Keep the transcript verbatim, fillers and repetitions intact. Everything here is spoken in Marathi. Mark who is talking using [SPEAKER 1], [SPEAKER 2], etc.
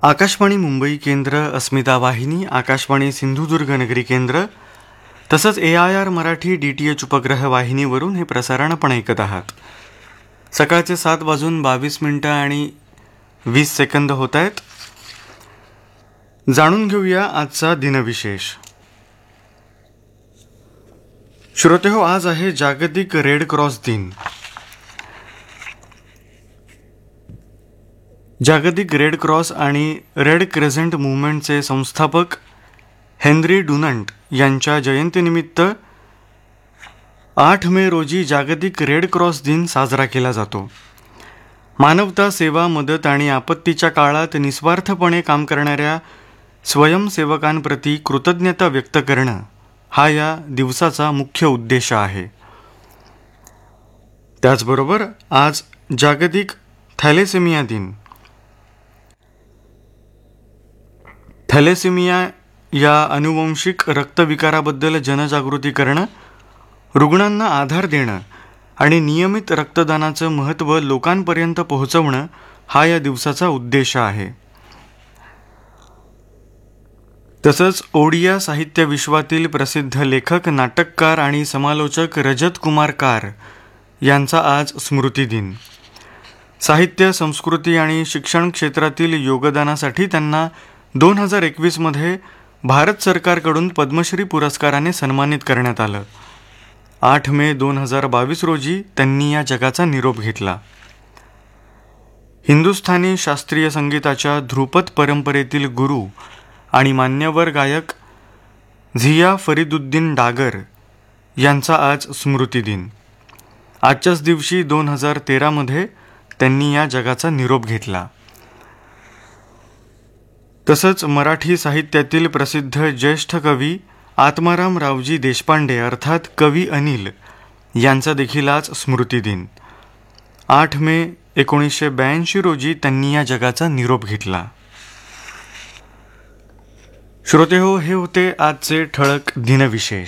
[SPEAKER 1] आकाशवाणी मुंबई केंद्र, अस्मिता वाहिनी, आकाशवाणी सिंधुदुर्ग नगरी केंद्र तसंच ए I R Marathi D T H उपग्रह वाहिनीवरून हे प्रसारण आपण ऐकत आहात. सकाळचे सात वाजून बावीस मिनिटं आणि वीस सेकंद होत आहेत. जाणून घेऊया आजचा दिनविशेष. श्रोतेहो, आज आहे जागतिक रेड क्रॉस दिन. जागतिक रेड क्रॉस आणि रेड क्रेसेंट मूव्हमेंटचे संस्थापक हेनरी डुनंट यांच्या जयंतीनिमित्त आठ मे रोजी जागतिक रेड क्रॉस दिन साजरा केला जातो. मानवता सेवा, मदत आणि आपत्तीच्या काळात निस्वार्थपणे काम करणाऱ्या स्वयंसेवकांप्रती कृतज्ञता व्यक्त करणं हा या दिवसाचा मुख्य उद्देश आहे. त्याचबरोबर आज जागतिक थॅलेसेमिया दिन. थॅलेसेमिया या अनुवंशिक रक्तविकाराबद्दल जनजागृती करणं, रुग्णांना आधार देणं आणि नियमित रक्तदानाचं महत्त्व लोकांपर्यंत पोहोचवणं हा या दिवसाचा उद्देश आहे. तसंच ओडिया साहित्य विश्वातील प्रसिद्ध लेखक, नाटककार आणि समालोचक रजत कुमार कार यांचा आज स्मृती दिन. साहित्य, संस्कृती आणि शिक्षण क्षेत्रातील योगदानासाठी त्यांना दोन हजार एकवीसमध्ये भारत सरकारकडून पद्मश्री पुरस्काराने सन्मानित करण्यात आलं. आठ मे दोन हजार बावीस रोजी त्यांनी या जगाचा निरोप घेतला. हिंदुस्थानी शास्त्रीय संगीताच्या ध्रुपद परंपरेतील गुरु आणि मान्यवर गायक झिया फरीदुद्दीन डागर यांचा आज स्मृती दिन. आजच्याच दिवशी दोन हजार तेरामध्ये त्यांनी या जगाचा निरोप घेतला. तसंच मराठी साहित्यातील प्रसिद्ध ज्येष्ठ कवी आत्माराम रावजी देशपांडे अर्थात कवी अनिल यांचा देखील आज स्मृती दिन. आठ मे एकोणीसशे ब्याऐंशी रोजी त्यांनी या जगाचा निरोप घेतला. श्रोतेहो, हे होते आजचे ठळक दिनविशेष.